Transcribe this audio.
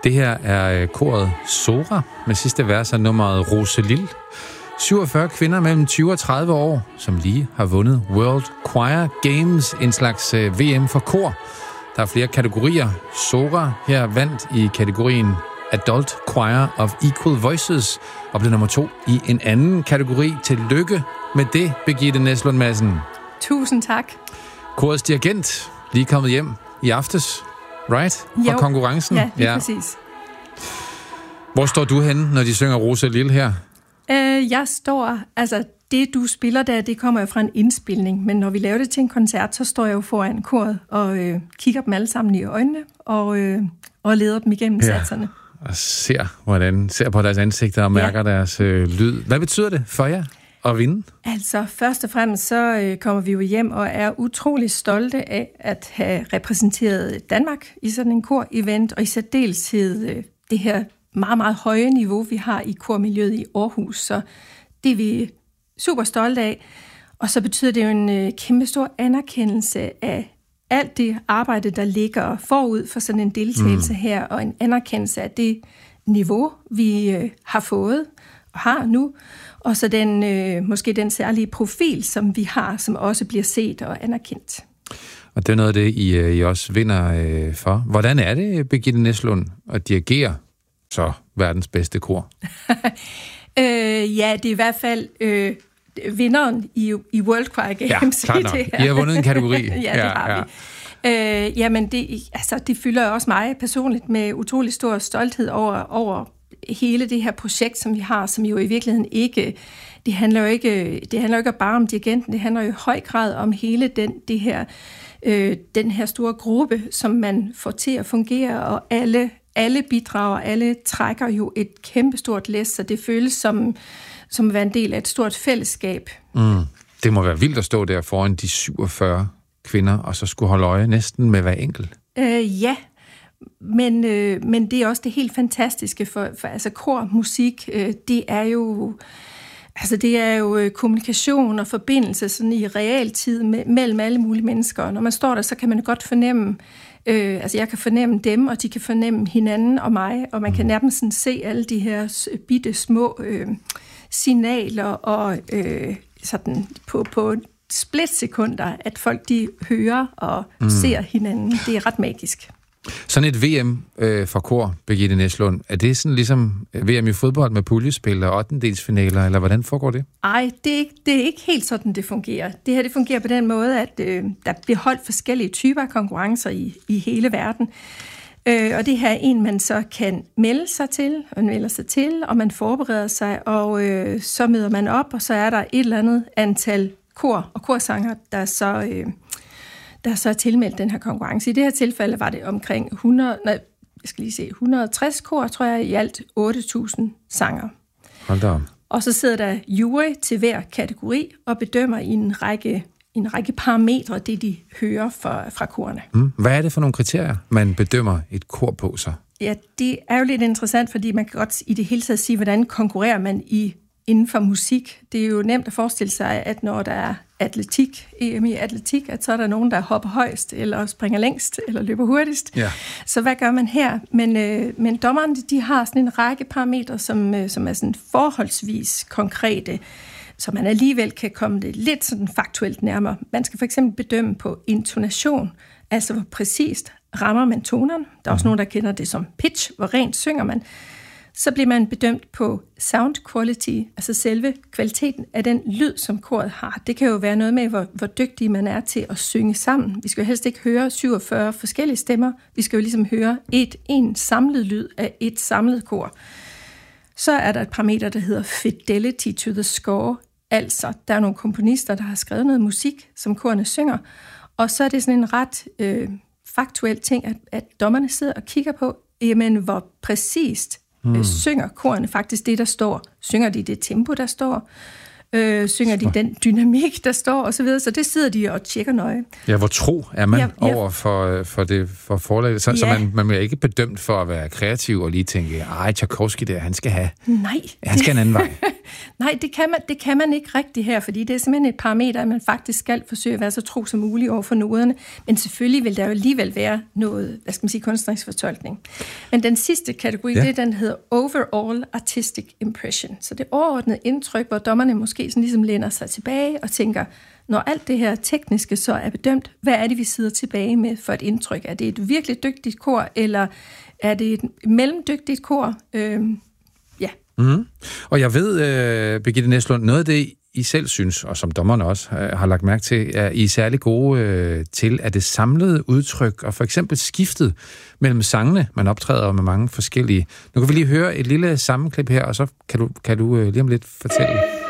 Det her er koret Sora med sidste vers af nummeret Roselil. 47 kvinder mellem 20 og 30 år, som lige har vundet World Choir Games, en slags VM for kor. Der er flere kategorier. Sora her vandt i kategorien Adult Choir of Equal Voices og blev nummer 2 i en anden kategori. Tillykke med det, Birgitte Næslund Madsen. Tusind tak. Korets dirigent, lige kommet hjem i aftes, right? Fra konkurrencen. Ja, lige præcis. Hvor står du henne, når de synger Roselil her? Jeg står, altså det du spiller der, det kommer jo fra en indspilning, men når vi laver det til en koncert, så står jeg jo foran koret og kigger dem alle sammen i øjnene og leder dem igennem satserne. Og ser på deres ansigter og mærker deres lyd. Hvad betyder det for jer at vinde? Altså først og fremmest så kommer vi jo hjem og er utrolig stolte af at have repræsenteret Danmark i sådan en kor-event, og i særdeleshed det her meget, meget høje niveau, vi har i kormiljøet i Aarhus. Så det er vi super stolte af. Og så betyder det jo en kæmpe stor anerkendelse af alt det arbejde, der ligger forud for sådan en deltagelse her, og en anerkendelse af det niveau, vi har fået og har nu, og så måske den særlige profil, som vi har, som også bliver set og anerkendt. Og det er noget af det, I også vinder for. Hvordan er det, Birgitte Næslund, at dirigere så verdens bedste kor? Ja, det er i hvert fald vinderen i World Choir Games. Ja, klart nok. I har vundet en kategori. Ja, det har vi. Jamen, det fylder også mig personligt med utrolig stor stolthed over hele det her projekt, som vi har, som jo i virkeligheden ikke... Det handler jo ikke bare om dirigenten, det handler jo i høj grad om hele den her store gruppe, som man får til at fungere, og alle bidrager, alle trækker jo et kæmpestort læs, så det føles som at være en del af et stort fællesskab. Det må være vildt at stå der foran de 47 kvinder, og så skulle holde øje næsten med hver enkelt. Ja, men det er også det helt fantastiske for altså kormusik, det er jo kommunikation og forbindelse sådan i realtid mellem alle mulige mennesker. Og når man står der, så kan man godt fornemme, jeg kan fornemme dem, og de kan fornemme hinanden og mig, og man kan nærmest sådan se alle de her bitte små signaler, og sådan på splitsekunder, at folk de hører og ser hinanden. Det er ret magisk. Sådan et VM for kor, Birgitte Næslund, er det sådan ligesom VM i fodbold med puljespil og ottendedelsfinaler, eller hvordan foregår det? Nej, det er ikke helt sådan, det fungerer. Det her det fungerer på den måde, at der bliver holdt forskellige typer af konkurrencer i hele verden. Og det her er en, man så kan melde sig til, og man forbereder sig, og så møder man op, og så er der et eller andet antal kor og korsanger, der så er tilmeldt den her konkurrence. I det her tilfælde var det omkring 160 kor, tror jeg, i alt 8.000 sanger. Hold da. Og så sidder der jury til hver kategori og bedømmer i en række parametre, det de hører fra korene. Hvad er det for nogle kriterier, man bedømmer et kor på så? Ja, det er jo lidt interessant, fordi man kan godt i det hele taget sige, hvordan konkurrerer man inden for musik. Det er jo nemt at forestille sig, at når der er EM i atletik, at så er der nogen, der hopper højst, eller springer længst, eller løber hurtigst. Ja. Så hvad gør man her? Men dommerne, de har sådan en række parametre, som er sådan forholdsvis konkrete, så man alligevel kan komme det lidt sådan faktuelt nærmere. Man skal for eksempel bedømme på intonation, altså hvor præcist rammer man tonerne. Der er også nogen, der kender det som pitch, hvor rent synger man. Så bliver man bedømt på sound quality, altså selve kvaliteten af den lyd, som koret har. Det kan jo være noget med, hvor dygtig man er til at synge sammen. Vi skal jo helst ikke høre 47 forskellige stemmer. Vi skal jo ligesom høre en samlet lyd af et samlet kor. Så er der et parameter, der hedder fidelity to the score. Altså, der er nogle komponister, der har skrevet noget musik, som korene synger. Og så er det sådan en ret faktuel ting, at dommerne sidder og kigger på, jamen, hvor præcist synger korene faktisk det, der står. Synger de det tempo, der står? Synger de den dynamik, der står? Og så videre. Så det sidder de og tjekker nøje. Ja, hvor tro er man over for forlaget? Så man bliver ikke bedømt for at være kreativ og lige tænke, Tchaikovsky der, han skal have. Nej. Han skal en anden vej. Nej, det kan man ikke rigtig her, fordi det er simpelthen et parameter, at man faktisk skal forsøge at være så tro som muligt over for noderne. Men selvfølgelig vil der jo alligevel være noget, kunstnerisk fortolkning. Men den sidste kategori, den hedder Overall Artistic Impression. Så det overordnede indtryk, hvor dommerne måske sådan ligesom læner sig tilbage og tænker, når alt det her tekniske så er bedømt, hvad er det, vi sidder tilbage med for et indtryk? Er det et virkelig dygtigt kor, eller er det et mellemdygtigt kor? Mm-hmm. Og jeg ved, Birgitte Næslund, noget af det, I selv synes, og som dommerne også har lagt mærke til, er I særlig gode til, at det samlede udtryk, og for eksempel skiftet mellem sangene, man optræder med mange forskellige. Nu kan vi lige høre et lille sammenklip her, og så kan du lige om lidt fortælle.